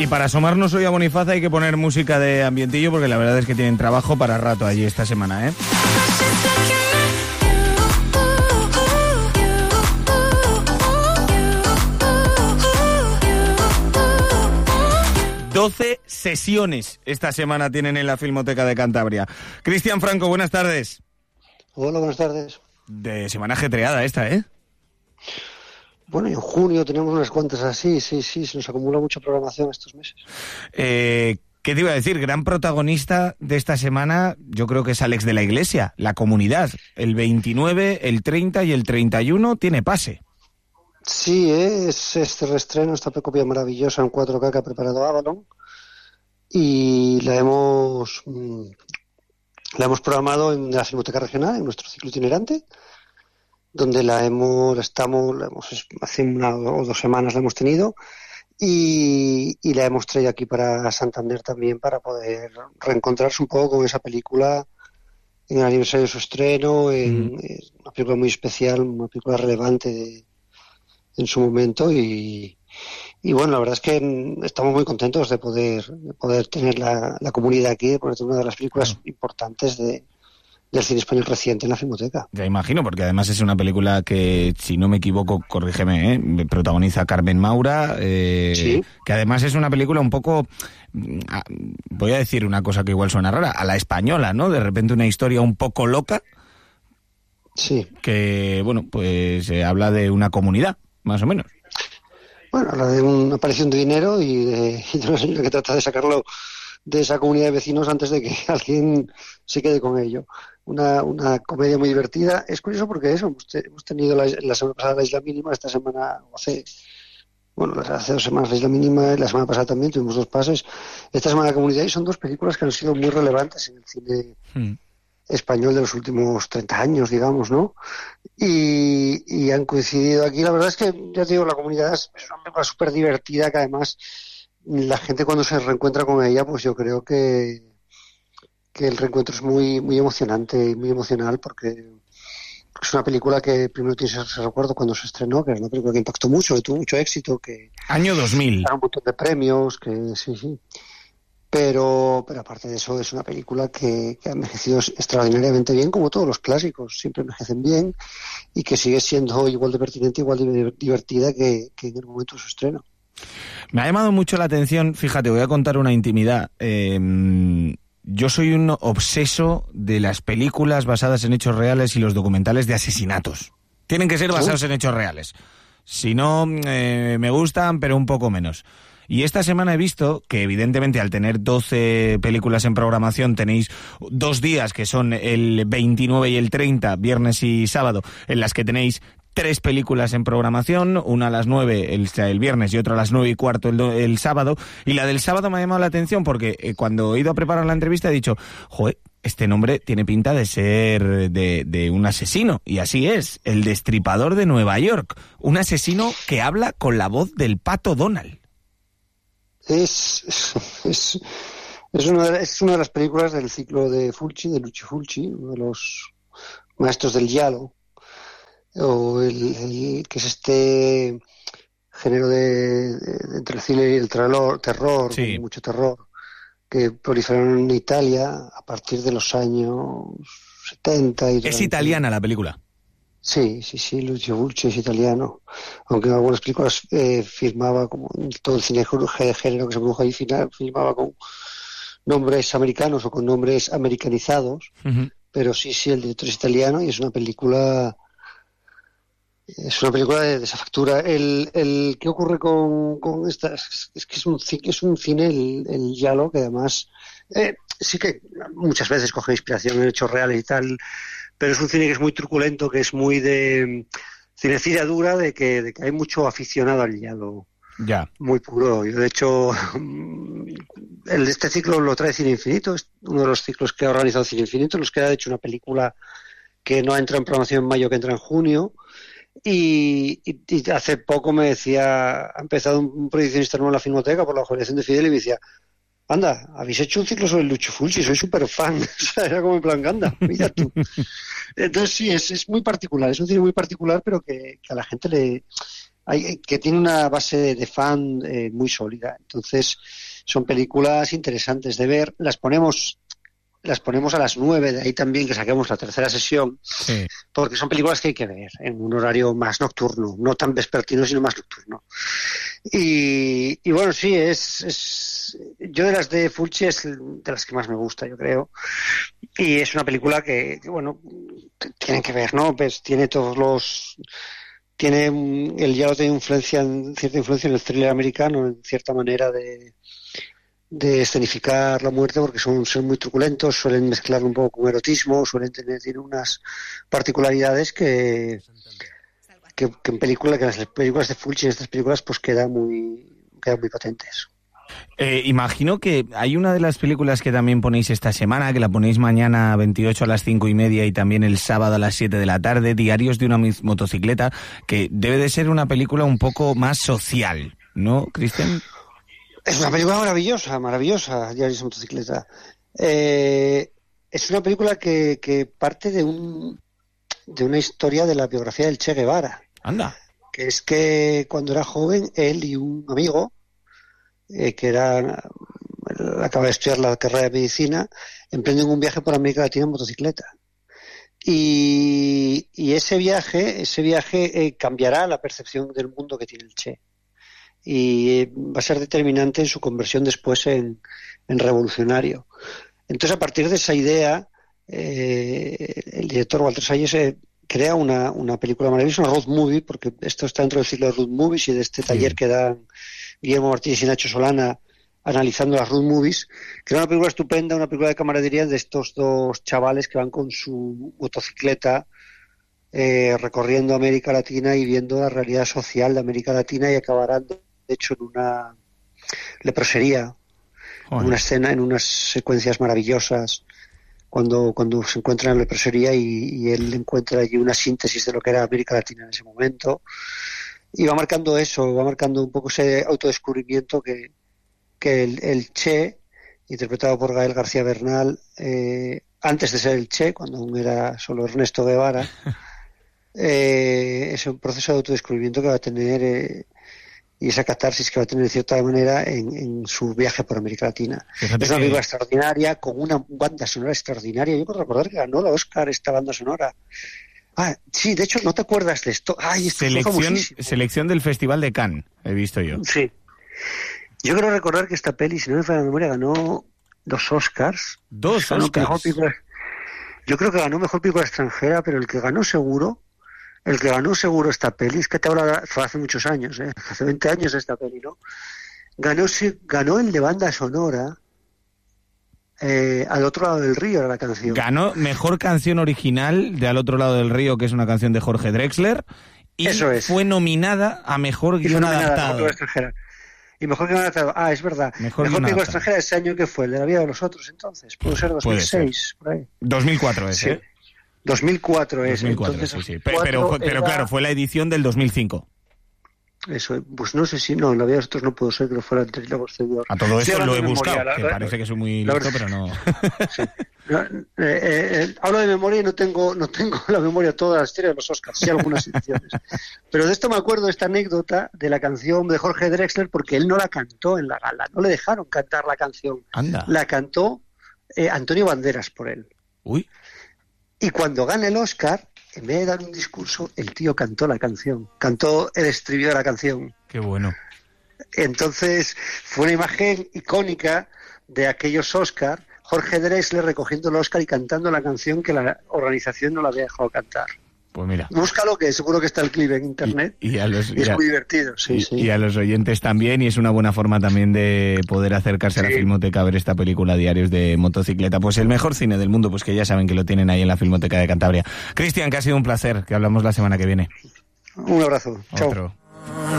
Y para asomarnos hoy a Bonifaz hay que poner música de ambientillo porque la verdad es que tienen trabajo para rato allí esta semana, ¿eh? 12 sesiones esta semana tienen en la Filmoteca de Cantabria. Cristian Franco, buenas tardes. Hola, buenas tardes. De semana ajetreada esta, ¿eh? Bueno, y en junio tenemos unas cuantas así, sí, se nos acumula mucha programación estos meses. ¿Qué te iba a decir? Gran protagonista de esta semana, yo creo que es Àlex de la Iglesia, La Comunidad. El 29, el 30 y el 31 tiene pase. Sí, es este reestreno, esta copia maravillosa en 4K que ha preparado Avalon, y la hemos programado en la Filmoteca Regional, en nuestro ciclo itinerante, donde hace 1 o 2 semanas la hemos tenido, y la hemos traído aquí para Santander también para poder reencontrarse un poco con esa película en el aniversario de su estreno, es una película muy especial, una película relevante en su momento, y bueno, la verdad es que estamos muy contentos de poder tener la comunidad aquí, de poder tener una de las películas importantes del cine español reciente en la Filmoteca. Ya imagino, porque además es una película que, si no me equivoco, corrígeme, protagoniza Carmen Maura, sí. Que además es una película un poco, voy a decir una cosa que igual suena rara, a la española, ¿no? De repente una historia un poco loca, sí, que, bueno, pues habla de una comunidad, más o menos. Bueno, habla de una aparición de dinero y de una señora que trata de sacarlo de esa comunidad de vecinos antes de que alguien se quede con ello. Una comedia muy divertida. Es curioso porque hemos tenido la semana pasada la Isla Mínima, esta semana, hace 2 semanas la Isla Mínima, la semana pasada también tuvimos 2 pases. Esta semana la Comunidad, y son 2 películas que han sido muy relevantes en el cine español de los últimos 30 años, digamos, ¿no? Y han coincidido aquí. La verdad es que, ya te digo, La Comunidad es una película súper divertida, que además la gente cuando se reencuentra con ella, pues yo creo que el reencuentro es muy, muy emocionante y muy emocional, porque es una película que primero tiene ese recuerdo cuando se estrenó, que era una película que impactó mucho, que tuvo mucho éxito, que año 2000. Ganó un montón de premios, que sí. Pero aparte de eso, es una película que ha envejecido extraordinariamente bien, como todos los clásicos, siempre envejecen bien, y que sigue siendo igual de pertinente, igual de divertida que en el momento de su estreno. Me ha llamado mucho la atención, fíjate, voy a contar una intimidad. Yo soy un obseso de las películas basadas en hechos reales y los documentales de asesinatos. Tienen que ser basados en hechos reales. Si no, me gustan, pero un poco menos. Y esta semana he visto que, evidentemente, al tener 12 películas en programación, tenéis 2 días, que son el 29 y el 30, viernes y sábado, en las que tenéis 3 películas en programación, una a las 9 el viernes y otra a las 9:15 el sábado. Y la del sábado me ha llamado la atención porque cuando he ido a preparar la entrevista he dicho, joder, este nombre tiene pinta de ser de un asesino. Y así es, El Destripador de Nueva York. Un asesino que habla con la voz del Pato Donald. Es una de las películas del ciclo de Fulci, de Lucio Fulci, uno de los maestros del giallo, o el que es este género de entre el cine y el terror, sí, con mucho terror, que proliferaron en Italia a partir de los años 70. Es italiana la película. Sí, Lucio Fulci es italiano, aunque en algunas películas filmaba, como en todo el cine de género que se produjo ahí, filmaba con nombres americanos o con nombres americanizados, pero sí, el director es italiano y es una película de esa factura. ¿Qué ocurre con esta? Es que es un cine, el giallo, que además sí que muchas veces coge inspiración en hechos reales y tal, pero es un cine que es muy truculento, que es muy de cinecilla dura, de que hay mucho aficionado al giallo. Ya. Muy puro. Yo, de hecho, este ciclo lo trae Cine Infinito, es uno de los ciclos que ha organizado Cine Infinito, los que ha hecho una película que no entra en programación en mayo, que entra en junio. Y hace poco me decía, ha empezado un proyeccionista nuevo en la Filmoteca por la jubilación de Fidel, y me decía, anda, habéis hecho un ciclo sobre Lucio Fulci, soy súper fan. O sea, era como en plan, anda, mira tú. Entonces sí, es muy particular, es un cine muy particular, pero que a la gente que tiene una base de fan muy sólida. Entonces, son películas interesantes de ver. Las ponemos a las 9, de ahí también que saquemos la tercera sesión, sí, porque son películas que hay que ver en un horario más nocturno, no tan vespertino, sino más nocturno. Y bueno, sí, yo de las de Fulci es de las que más me gusta, yo creo. Y es una película que bueno, tienen que ver, ¿no? Pues tiene ya tiene cierta influencia en el thriller americano, en cierta manera de escenificar la muerte, porque son muy truculentos, suelen mezclar un poco con erotismo, tienen unas particularidades que en las películas de Fulci, en estas películas, pues quedan muy patentes. Imagino que hay una de las películas que también ponéis esta semana, que la ponéis mañana 28 a las 5:30 y también el sábado a las 7 de la tarde, Diarios de una motocicleta, que debe de ser una película un poco más social, ¿no, Cristian? Es una película maravillosa, Diarios de motocicleta. Es una película que parte de una historia de la biografía del Che Guevara. Anda. Que es que cuando era joven, él y un amigo, acaba de estudiar la carrera de medicina, emprenden un viaje por América Latina en motocicleta. Y ese viaje cambiará la percepción del mundo que tiene el Che. Y va a ser determinante en su conversión después en revolucionario. Entonces, a partir de esa idea, el director Walter Salles crea una película maravillosa, una road movie, porque esto está dentro del ciclo de road movies y de este taller que dan Guillermo Martínez y Nacho Solana analizando las road movies, que era una película estupenda, una película de camaradería de estos dos chavales que van con su motocicleta recorriendo América Latina y viendo la realidad social de América Latina, y acabarán de hecho en una leprosería, en una escena, en unas secuencias maravillosas, cuando se encuentran en la leprosería y él encuentra allí una síntesis de lo que era América Latina en ese momento, y va marcando un poco ese autodescubrimiento que el Che, interpretado por Gael García Bernal, antes de ser el Che, cuando aún era solo Ernesto Guevara, es un proceso de autodescubrimiento que va a tener y esa catarsis que va a tener de cierta manera en su viaje por América Latina. Fíjate, es una película extraordinaria, con una banda sonora extraordinaria. Yo creo recordar que ganó el Oscar esta banda sonora. Sí, de hecho, ¿no te acuerdas de esto? Selección del Festival de Cannes, he visto yo. Sí. Yo creo recordar que esta peli, si no me falla la memoria, ganó 2 Oscars. ¿2 Oscars? Yo creo que ganó Mejor Película Extranjera, pero el que ganó seguro esta peli, es que te hablo fue hace muchos años, hace 20 años esta peli, ¿no? Ganó el de banda sonora, Al otro lado del río era la canción. Ganó Mejor Canción Original de Al otro lado del río, que es una canción de Jorge Drexler, y eso es. Fue nominada a Mejor Guión Adaptado. Y Mejor Guión Adaptado. Es verdad. Mejor Película Extranjera ese año que fue, el de La vida de los otros, entonces. Puede ser 2006, por ahí. 2004 es, sí. 2004 es. 2004, entonces, sí. Pero claro, fue la edición del 2005. Eso, pues no sé si no, La vida de los otros no puedo ser, que lo fuera anterior o posterior. A todo esto lo he buscado, que parece que soy muy listo, pero no. Sí. Hablo de memoria y no tengo la memoria toda la historia de los Oscars, sí algunas ediciones. Pero de esto me acuerdo, de esta anécdota de la canción de Jorge Drexler, porque él no la cantó en la gala, no le dejaron cantar la canción. Anda. La cantó Antonio Banderas por él. Uy. Y cuando gana el Oscar, en vez de dar un discurso, el tío cantó la canción, cantó el estribillo de la canción. Qué bueno. Entonces fue una imagen icónica de aquellos Oscar, Jorge Drexler recogiendo el Oscar y cantando la canción que la organización no la había dejado cantar. Pues mira. Búscalo, que seguro que está el clip en internet. Y es muy divertido, sí. Y a los oyentes también, y es una buena forma también de poder acercarse a la Filmoteca a ver esta película, Diarios de Motocicleta. Pues el mejor cine del mundo, pues que ya saben que lo tienen ahí en la Filmoteca de Cantabria. Cristian, que ha sido un placer, que hablamos la semana que viene. Un abrazo. Otro. Chao.